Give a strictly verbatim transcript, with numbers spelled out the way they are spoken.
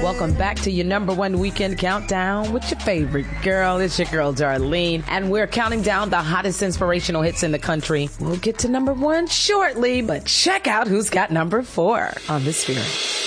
Welcome back to your number one weekend countdown with your favorite girl. It's your girl, Darlene. And we're counting down the hottest inspirational hits in the country. We'll get to number one shortly, but check out who's got number four on The Sphere.